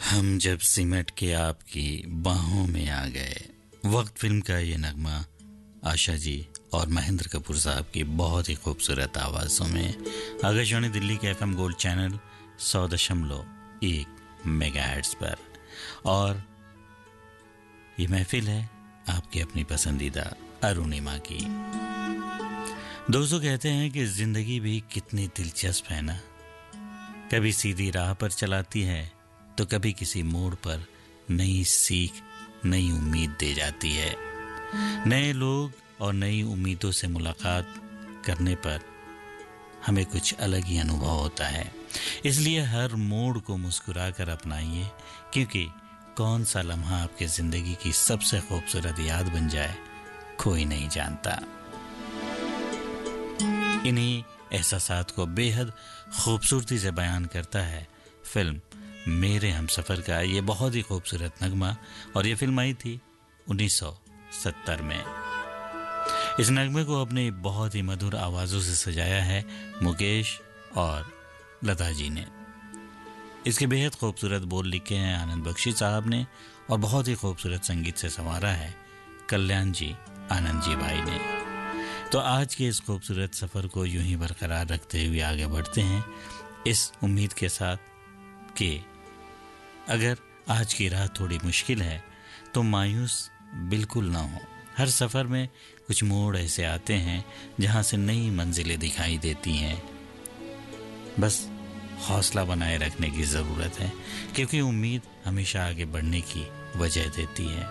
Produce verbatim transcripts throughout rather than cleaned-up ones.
हम जब सिमट के आपकी बाहों में आ गए। वक्त फिल्म का ये नगमा आशा जी और महेंद्र कपूर साहब की बहुत ही खूबसूरत आवाज़ों में आकाशवाणी दिल्ली के एफएम गोल्ड चैनल सौ दशमलव एक मेगाहर्ट्ज़ पर। और ये महफिल है आपकी अपनी पसंदीदा अरुणिमा की। दोस्तों, कहते हैं कि जिंदगी भी कितनी दिलचस्प है ना। कभी सीधी राह पर चलाती है तो कभी किसी मोड़ पर नई सीख, नई उम्मीद दे जाती है। नए लोग और नई उम्मीदों से मुलाकात करने पर हमें कुछ अलग ही अनुभव होता है। इसलिए हर मोड़ को मुस्कुरा कर अपनाइए, क्योंकि कौन सा लम्हा आपके जिंदगी की सबसे खूबसूरत याद बन जाए कोई नहीं जानता। इन्हीं एहसासात को बेहद खूबसूरती से बयान करता है फिल्म मेरे हमसफर का ये बहुत ही खूबसूरत नगमा। और ये फिल्म आई थी उन्नीस सौ सत्तर में। इस नगमे को अपने बहुत ही मधुर आवाज़ों से सजाया है मुकेश और लता जी ने। इसके बेहद खूबसूरत बोल लिखे हैं आनंद बख्शी साहब ने और बहुत ही खूबसूरत संगीत से संवारा है कल्याण जी आनंद जी भाई ने। तो आज के इस खूबसूरत सफ़र को यूं ही बरकरार रखते हुए आगे बढ़ते हैं, इस उम्मीद के साथ कि अगर आज की राह थोड़ी मुश्किल है तो मायूस बिल्कुल ना हो। हर सफ़र में कुछ मोड़ ऐसे आते हैं जहां से नई मंजिलें दिखाई देती हैं। बस हौसला बनाए रखने की ज़रूरत है, क्योंकि उम्मीद हमेशा आगे बढ़ने की वजह देती है।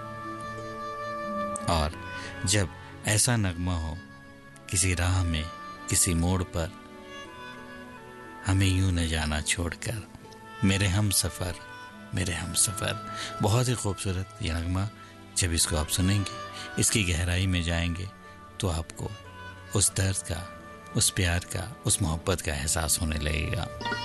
और जब ऐसा नगमा हो किसी राह में, किसी मोड़ पर, हमें यूं न जाना छोड़कर, मेरे हम सफ़र मेरे हम सफ़र। बहुत ही खूबसूरत ये नगमा। जब इसको आप सुनेंगे, इसकी गहराई में जाएंगे, तो आपको उस दर्द का, उस प्यार का, उस मोहब्बत का एहसास होने लगेगा।